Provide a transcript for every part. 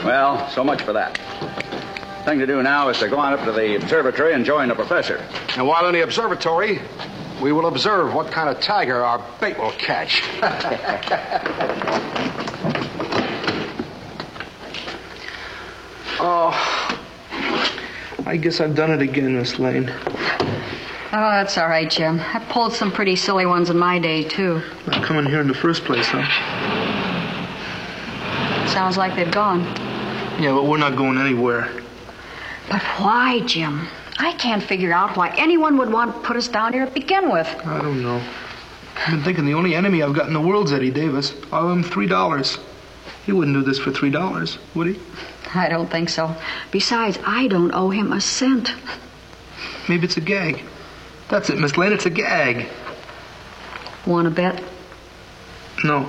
Well, so much for that. Thing to do now is to go on up to the observatory and join the professor. And while in the observatory, we will observe what kind of tiger our bait will catch. Oh, I guess I've done it again, Miss Lane. Oh, that's all right, Jim. I pulled some pretty silly ones in my day, too. Not coming here in the first place, huh? Sounds like they've gone. Yeah, but we're not going anywhere. But why, Jim? I can't figure out why anyone would want to put us down here to begin with. I don't know. I've been thinking the only enemy I've got in the world's Eddie Davis. I'll owe him $3. He wouldn't do this for $3, would he? I don't think so. Besides, I don't owe him a cent. Maybe it's a gag. That's it, Miss Lane. It's a gag. Want to bet? No.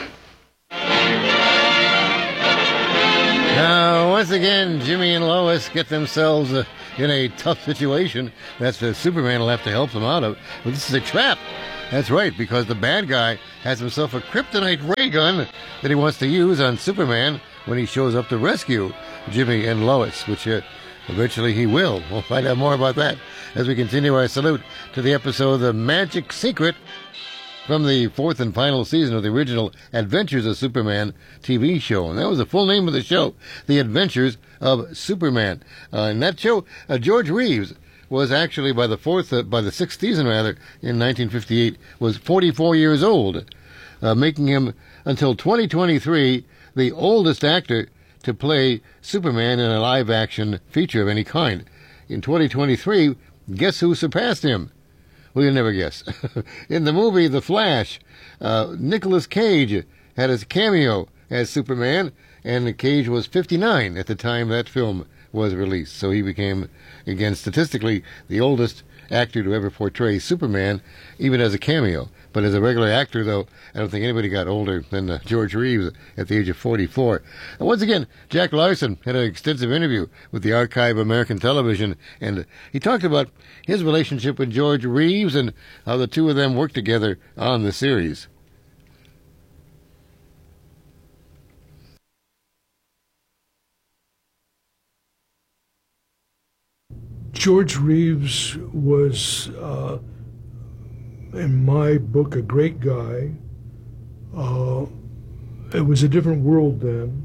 Now, once again, Jimmy and Lois get themselves in a tough situation. That's Superman will have to help them out of. But this is a trap. That's right, because the bad guy has himself a kryptonite ray gun that he wants to use on Superman when he shows up to rescue Jimmy and Lois, which eventually he will. We'll find out more about that as we continue our salute to the episode The Magic Secret from the fourth and final season of the original Adventures of Superman TV show. And that was the full name of the show, The Adventures of Superman. In that show, George Reeves was actually by the sixth season rather, in 1958, was 44 years old, making him until 2023 the oldest actor to play Superman in a live-action feature of any kind. In 2023, guess who surpassed him? Well, you'll never guess. In the movie The Flash, Nicolas Cage had his cameo as Superman, and Cage was 59 at the time that film was released. So he became, again, statistically, the oldest actor to ever portray Superman, even as a cameo. But as a regular actor, though, I don't think anybody got older than George Reeves at the age of 44. And once again, Jack Larson had an extensive interview with the Archive of American Television, and he talked about his relationship with George Reeves and how the two of them worked together on the series. George Reeves was, in my book, a great guy. It was a different world then.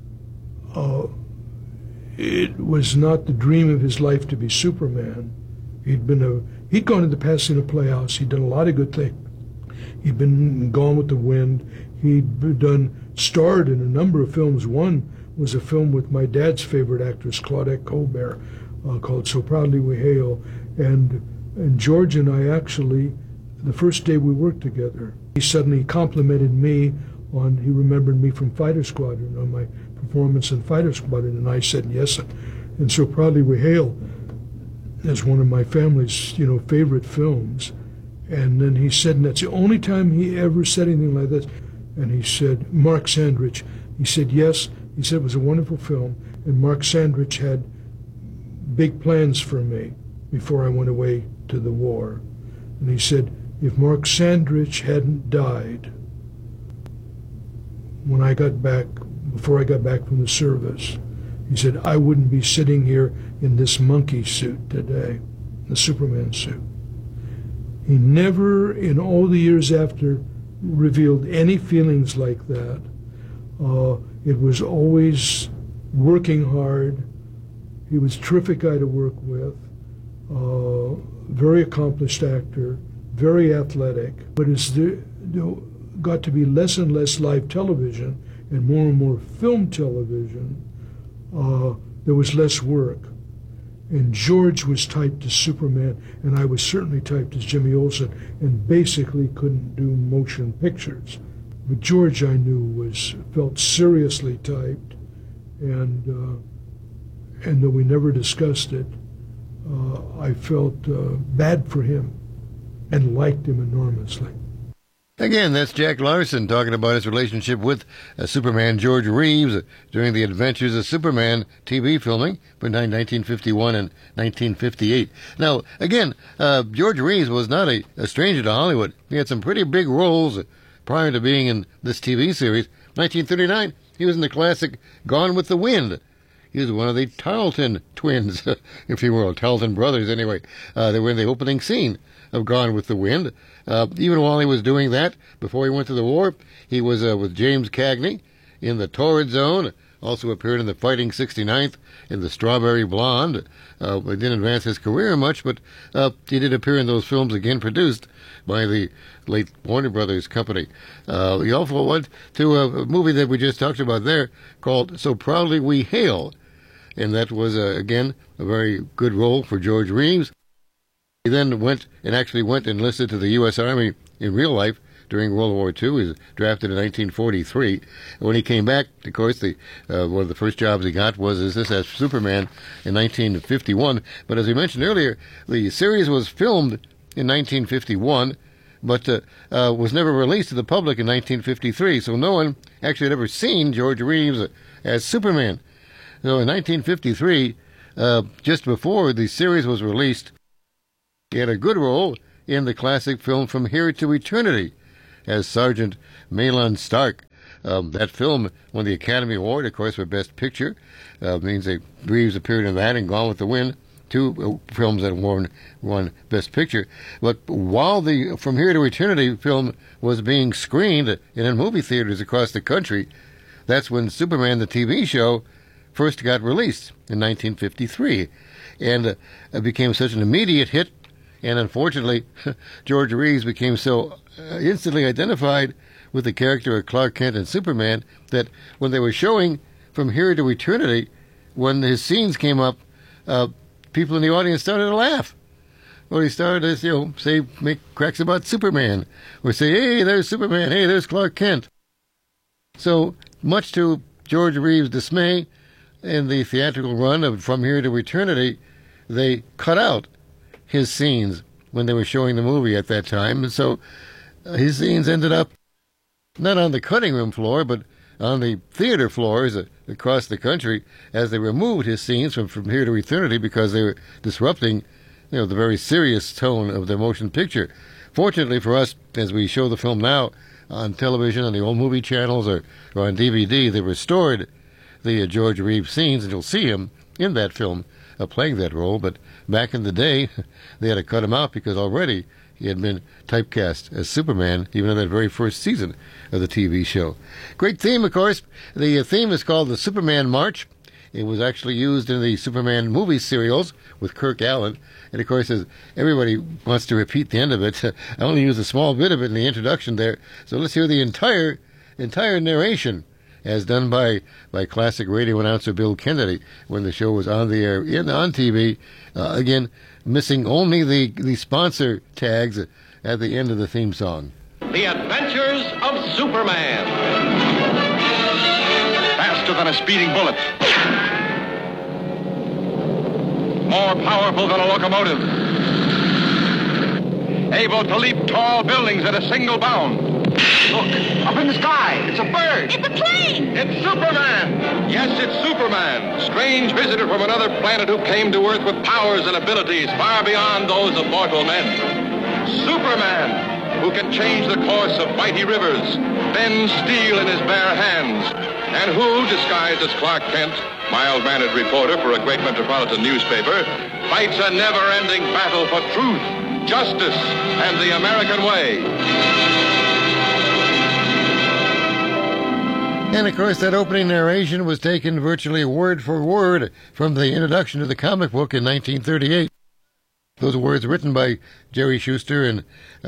It was not the dream of his life to be Superman. He'd gone to the Pasadena Playhouse. He'd done a lot of good things. He'd been Gone with the Wind. He'd starred in a number of films. One was a film with my dad's favorite actress, Claudette Colbert, called So Proudly We Hail. And George and I actually, the first day we worked together, he suddenly complimented me he remembered me from Fighter Squadron, on my performance in Fighter Squadron, and I said yes. And So Proudly We Hail is one of my family's, favorite films. And then he said, and that's the only time he ever said anything like this, and he said, Mark Sandrich, he said, yes, he said it was a wonderful film, and Mark Sandrich had big plans for me before I went away to the war. And he said, if Mark Sandrich hadn't died before I got back from the service, he said, I wouldn't be sitting here in this monkey suit today, the Superman suit. He never, in all the years after, revealed any feelings like that. It was always working hard. He was a terrific guy to work with, very accomplished actor, very athletic. But as there got to be less and less live television and more film television, there was less work. And George was typed as Superman, and I was certainly typed as Jimmy Olsen, and basically couldn't do motion pictures. But George, I knew, felt seriously typed, and though we never discussed it, I felt bad for him and liked him enormously. Again, that's Jack Larson talking about his relationship with Superman George Reeves during the Adventures of Superman TV filming between 1951 and 1958. Now, again, George Reeves was not a stranger to Hollywood. He had some pretty big roles prior to being in this TV series. 1939, he was in the classic Gone with the Wind. He was one of the Tarleton twins, if you will, Tarleton brothers anyway. They were in the opening scene of Gone with the Wind. Even while he was doing that, before he went to the war, he was with James Cagney in The Torrid Zone, also appeared in The Fighting 69th, in The Strawberry Blonde. He didn't advance his career much, but he did appear in those films, again produced by the late Warner Brothers company. He also went to a movie that we just talked about there called So Proudly We Hail, and that was, again, a very good role for George Reeves. He then went and enlisted to the U.S. Army in real life during World War II. He was drafted in 1943. And when he came back, of course, one of the first jobs he got was as Superman in 1951. But as we mentioned earlier, the series was filmed in 1951, but was never released to the public in 1953. So no one actually had ever seen George Reeves as Superman. So in 1953, just before the series was released, he had a good role in the classic film From Here to Eternity as Sergeant Mahlon Stark. That film won the Academy Award, of course, for Best Picture. Means that Reeves appeared in that and Gone with the Wind, two films that won Best Picture. But while the From Here to Eternity film was being screened in movie theaters across the country, that's when Superman, the TV show, first got released in 1953. And it became such an immediate hit, and unfortunately, George Reeves became so instantly identified with the character of Clark Kent and Superman that when they were showing From Here to Eternity, when his scenes came up, people in the audience started to laugh. Or he started to, make cracks about Superman. Or say, hey, there's Superman, hey, there's Clark Kent. So, much to George Reeves' dismay, in the theatrical run of From Here to Eternity, they cut out his scenes when they were showing the movie at that time. And so his scenes ended up not on the cutting room floor, but on the theater floors across the country as they removed his scenes from Here to Eternity because they were disrupting, the very serious tone of the motion picture. Fortunately for us, as we show the film now on television, on the old movie channels, or on DVD, they restored the George Reeves scenes, and you'll see him in that film playing that role. But back in the day, they had to cut him out because already he had been typecast as Superman, even in that very first season of the TV show. Great theme, of course. The theme is called the Superman March. It was actually used in the Superman movie serials with Kirk Alyn. And, of course, as everybody wants to repeat the end of it, I only used a small bit of it in the introduction there. So let's hear the entire narration as done by classic radio announcer Bill Kennedy when the show was on the air on TV. Again, missing only the sponsor tags at the end of the theme song. The Adventures of Superman. Faster than a speeding bullet. More powerful than a locomotive. Able to leap tall buildings at a single bound. Look, up in the sky. It's a bird. It's a plane. It's Superman. Yes, it's Superman. Strange visitor from another planet who came to Earth with powers and abilities far beyond those of mortal men. Superman, who can change the course of mighty rivers, bend steel in his bare hands, and who, disguised as Clark Kent, mild-mannered reporter for a great metropolitan newspaper, fights a never-ending battle for truth, justice, and the American way. And, of course, that opening narration was taken virtually word for word from the introduction to the comic book in 1938. Those words written by Jerry Schuster and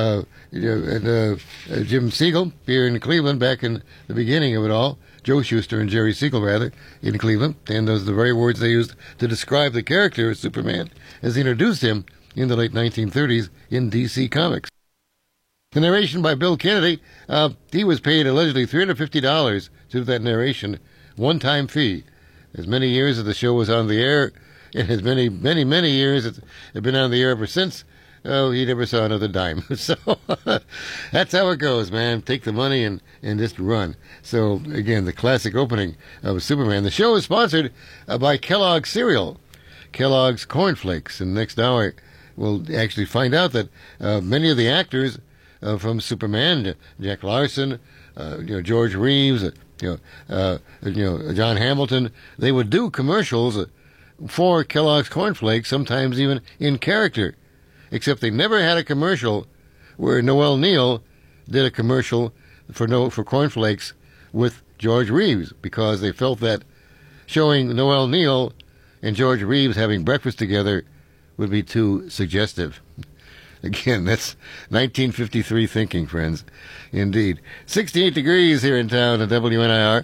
Jim Siegel here in Cleveland back in the beginning of it all. Joe Shuster and Jerry Siegel, rather, in Cleveland. And those are the very words they used to describe the character of Superman as they introduced him in the late 1930s in DC Comics. The narration by Bill Kennedy, he was paid allegedly $350 to do that narration, one-time fee. As many years as the show was on the air, and as many, many, many years it's been on the air ever since, he never saw another dime. So that's how it goes, man. Take the money and just run. So, again, the classic opening of Superman. The show is sponsored by Kellogg's Cereal, Kellogg's Corn Flakes. And next hour, we'll actually find out that many of the actors from Superman, Jack Larson, George Reeves, John Hamilton, they would do commercials for Kellogg's Corn Flakes, sometimes even in character, except they never had a commercial where Noel Neal did a commercial for Corn Flakes with George Reeves, because they felt that showing Noel Neal and George Reeves having breakfast together would be too suggestive. Again, that's 1953 thinking, friends. Indeed. 68 degrees here in town at WNIR,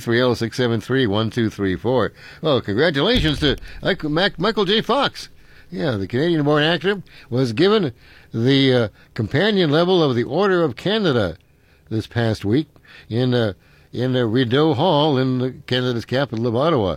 330-673-1234. Well, congratulations to Michael J. Fox. Yeah, the Canadian-born actor was given the companion level of the Order of Canada this past week in Rideau Hall in Canada's capital of Ottawa.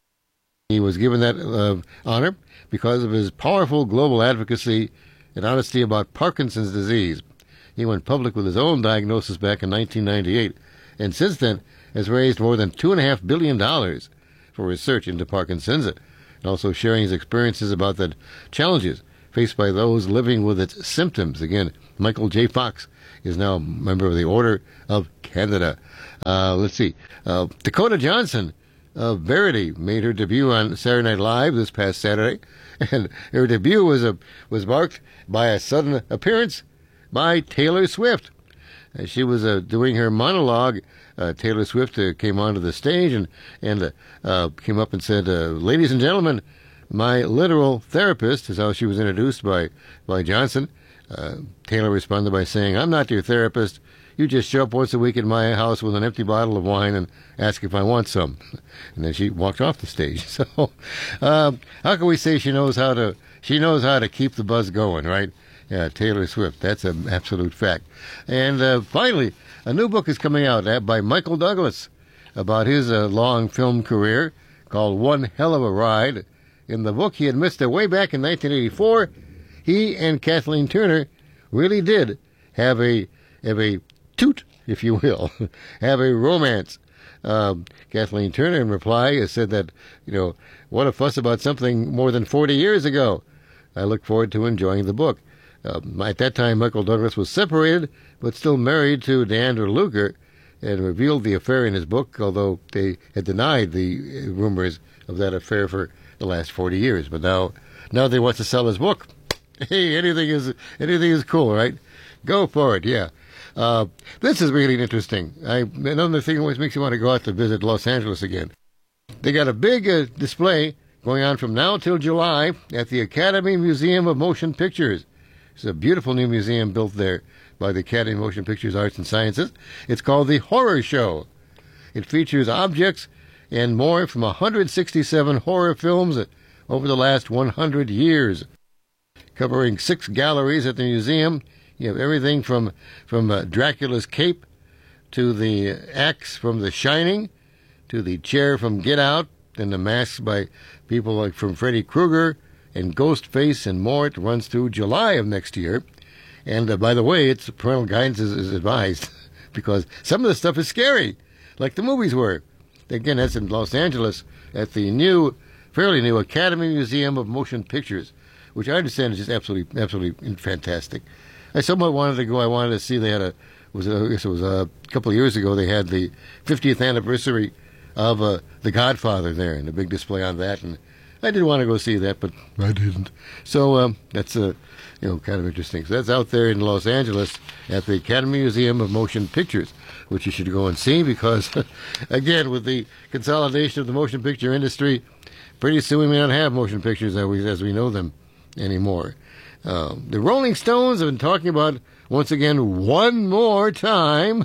He was given that honor because of his powerful global advocacy and honesty about Parkinson's disease. He went public with his own diagnosis back in 1998, and since then has raised more than $2.5 billion for research into Parkinson's, and also sharing his experiences about the challenges faced by those living with its symptoms. Again, Michael J. Fox is now a member of the Order of Canada. Let's see. Dakota Johnson of Verity made her debut on Saturday Night Live this past Saturday, and her debut was marked by a sudden appearance by Taylor Swift. As she was doing her monologue, Taylor Swift came onto the stage and came up and said, "Ladies and gentlemen, my literal therapist," is how she was introduced by Johnson. Taylor responded by saying, "I'm not your therapist. You just show up once a week at my house with an empty bottle of wine and ask if I want some." And then she walked off the stage. So, how can we say she knows how to keep the buzz going, right? Yeah, Taylor Swift. That's an absolute fact. And finally, a new book is coming out by Michael Douglas about his long film career called One Hell of a Ride. In the book, he admits that way back in 1984, he and Kathleen Turner really did have a toot, if you will, have a romance. Kathleen Turner, in reply, has said that, what a fuss about something more than 40 years ago. I look forward to enjoying the book. At that time, Michael Douglas was separated, but still married to Deandra Luker, and revealed the affair in his book, although they had denied the rumors of that affair for the last 40 years. But now they want to sell his book. Hey, anything is cool, right? Go for it, yeah. This is really interesting. Another thing always makes you want to go out to visit Los Angeles again. They got a big display going on from now till July at the Academy Museum of Motion Pictures. It's a beautiful new museum built there by the Academy of Motion Pictures Arts and Sciences. It's called the Horror Show. It features objects and more from 167 horror films over the last 100 years. Covering 6 galleries at the museum, you have everything from Dracula's cape to the axe from The Shining to the chair from Get Out and the masks by people like from Freddy Krueger and Ghostface and more. It runs through July of next year. And by the way, it's parental guidance is advised because some of the stuff is scary, like the movies were. Again, that's in Los Angeles at the fairly new Academy Museum of Motion Pictures, which I understand is just absolutely fantastic. I somewhat wanted to go. I wanted to see. They had it was a couple of years ago. They had the 50th anniversary of The Godfather there, and a big display on that. And I did want to go see that, but I didn't. So that's kind of interesting. So that's out there in Los Angeles at the Academy Museum of Motion Pictures, which you should go and see because, again, with the consolidation of the motion picture industry, pretty soon we may not have motion pictures as we know them anymore. The Rolling Stones have been talking about, once again, one more time.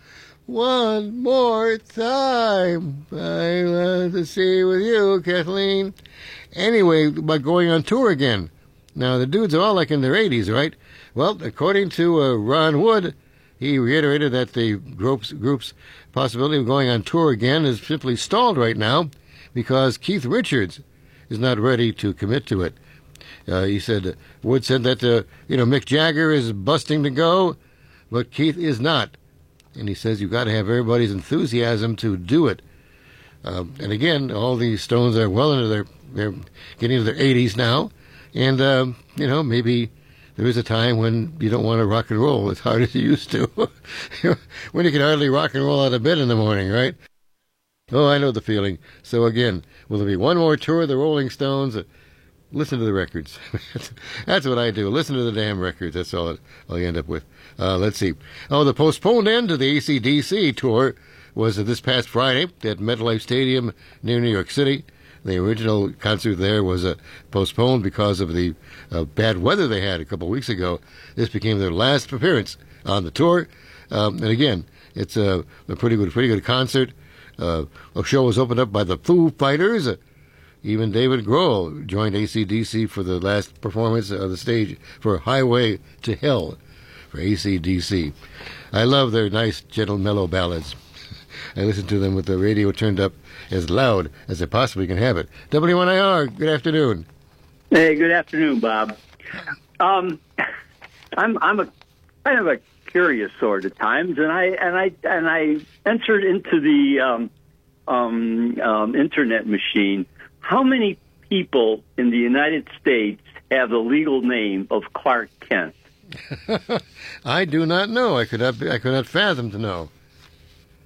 One more time. I want to see with you, Kathleen. Anyway, about going on tour again. Now, the dudes are all like in their 80s, right? Well, according to Ron Wood, he reiterated that the group's possibility of going on tour again is simply stalled right now because Keith Richards is not ready to commit to it. He said, Wood said that, Mick Jagger is busting to go, but Keith is not. And he says you've got to have everybody's enthusiasm to do it. And again, all these Stones are well into they're getting into their 80s now. And, maybe there is a time when you don't want to rock and roll as hard as you used to. When you can hardly rock and roll out of bed in the morning, right? Oh, I know the feeling. So again, will there be one more tour of the Rolling Stones? Listen to the records. That's what I do. Listen to the damn records. That's all I'll end up with. Let's see. Oh, the postponed end to the AC/DC tour was this past Friday at MetLife Stadium near New York City. The original concert there was postponed because of the bad weather they had a couple of weeks ago. This became their last appearance on the tour. And again, it's a pretty good concert. A show was opened up by the Foo Fighters. Even David Grohl joined AC/DC for the last performance on the stage for Highway to Hell for AC/DC. I love their nice, gentle, mellow ballads. I listen to them with the radio turned up as loud as I possibly can have it. W1IR, good afternoon. Hey, good afternoon, Bob. I'm a kind of a curious sort at times, and I entered into the internet machine. How many people in the United States have the legal name of Clark Kent? I do not know. I could not fathom to know.